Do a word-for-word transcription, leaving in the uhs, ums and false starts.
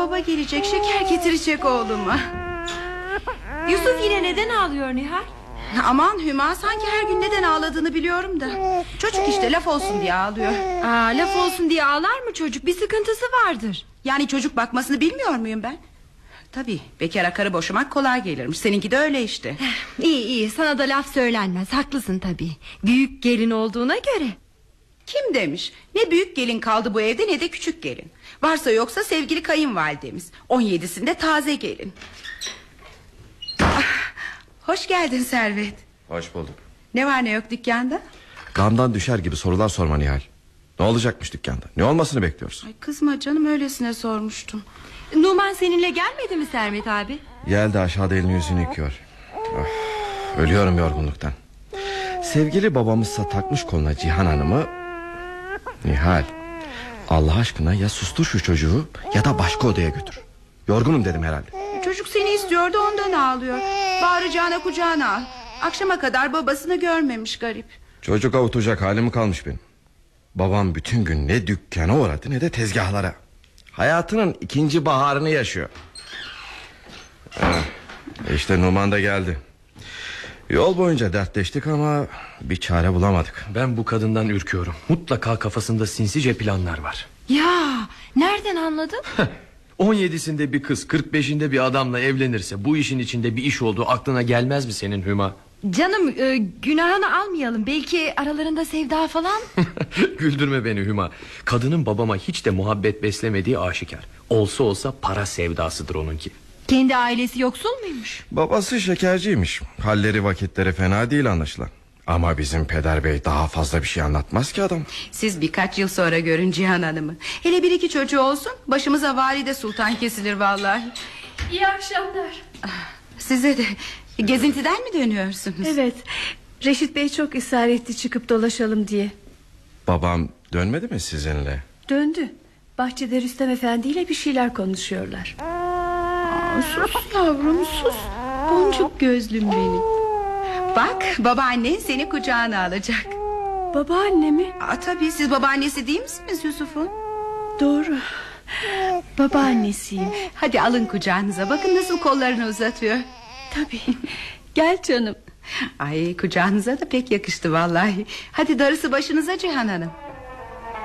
baba gelecek, şeker getirecek oğluma. Yusuf yine neden ağlıyor Nihal? Aman Hüma, sanki her gün neden ağladığını biliyorum da. Çocuk işte, laf olsun diye ağlıyor. Aa, laf olsun diye ağlar mı çocuk? Bir sıkıntısı vardır. Yani çocuk bakmasını bilmiyor muyum ben? Tabii, bekara karı boşamak kolay gelirmiş. Seninki de öyle işte. İyi iyi, sana da laf söylenmez, haklısın tabii. Büyük gelin olduğuna göre. Kim demiş? Ne büyük gelin kaldı bu evde, ne de küçük gelin. Varsa yoksa sevgili kayınvalidemiz. On yedisinde taze gelin. Ah, hoş geldin Servet. Hoş bulduk. Ne var ne yok dükkanda? Damdan düşer gibi sorular sorma Nihal. Ne olacakmış dükkanda? Ne olmasını bekliyorsun? Ay kızma canım, öylesine sormuştum. Numan seninle gelmedi mi Servet abi? Geldi, aşağıda elini yüzünü yıkıyor. Of, ölüyorum yorgunluktan. Sevgili babamızsa takmış koluna Cihan Hanım'ı. Nihal, Allah aşkına ya sustur şu çocuğu ya da başka odaya götür. Yorgunum dedim herhalde. Çocuk seni istiyordu, ondan ağlıyor. Bağıracağına kucağına al. Akşama kadar babasını görmemiş garip. Çocuk avutacak halim mi kalmış benim? Babam bütün gün ne dükkana uğradı ne de tezgahlara. Hayatının ikinci baharını yaşıyor. eh, İşte Numan da geldi. Yol boyunca dertleştik ama bir çare bulamadık. Ben bu kadından ürküyorum. Mutlaka kafasında sinsice planlar var. Ya nereden anladın? On yedisinde bir kız, kırk beşinde bir adamla evlenirse bu işin içinde bir iş olduğu aklına gelmez mi senin Hüma? Canım e, günahını almayalım. Belki aralarında sevda falan. Güldürme beni Hüma. Kadının babama hiç de muhabbet beslemediği aşikar. Olsa olsa para sevdasıdır onunki. Kendi ailesi yoksul muymuş? Babası şekerciymiş. Halleri vakitleri fena değil anlaşılan. Ama bizim peder bey daha fazla bir şey anlatmaz ki adam. Siz birkaç yıl sonra görün Cihan Hanım'ı. Hele bir iki çocuğu olsun, başımıza valide sultan kesilir vallahi. İyi akşamlar. Size de. Gezintiden mi dönüyorsunuz? Evet, Reşit Bey çok ısrar etti çıkıp dolaşalım diye. Babam dönmedi mi sizinle? Döndü. Bahçede Rüstem Efendi ile bir şeyler konuşuyorlar. Aa, sus yavrum sus. Boncuk gözlüm benim. Bak, babaannen seni kucağına alacak. Babaanne mi? Aa, tabii, siz babaannesi değil misiniz Yusuf'un? Doğru. Babaannesiyim. Hadi alın kucağınıza, bakın nasıl kollarını uzatıyor. Tabii. Gel canım. Ay, kucağınıza da pek yakıştı vallahi. Hadi darısı başınıza Cihan Hanım.